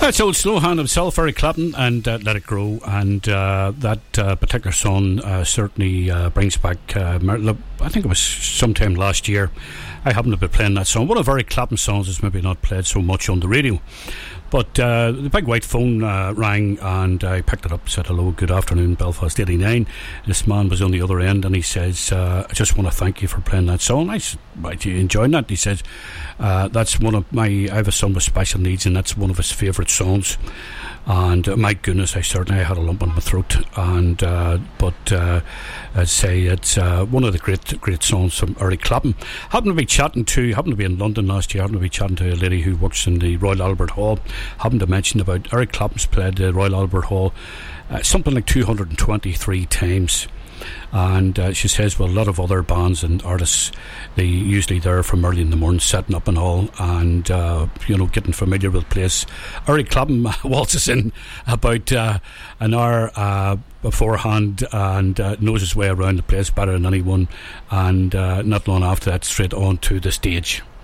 That's old Slowhand himself, Eric Clapton, and Let It Grow. And that particular song certainly brings back, I think it was sometime last year, I happened to be playing that song. One of Eric Clapton's songs is maybe not played so much on the radio. But the big white phone rang, and I picked it up, said hello, good afternoon, Belfast 89. This man was on the other end, and he says, I just want to thank you for playing that song. I said, right, you enjoying that? He says, that's one of my, I have a son with special needs, and that's one of his favourite songs. And my goodness, I certainly had a lump in my throat. And but I'd say it's one of the great songs from Eric Clapton. Happened to be in London last year. Happened to be chatting to a lady who works in the Royal Albert Hall. Happened to mention about Eric Clapton's played the Royal Albert Hall something like 223 times. And she says, well, a lot of other bands and artists, they usually there from early in the morning setting up and all, and getting familiar with the place. Eric Clapton waltzes in about an hour beforehand and knows his way around the place better than anyone, and not long after that, straight on to the stage.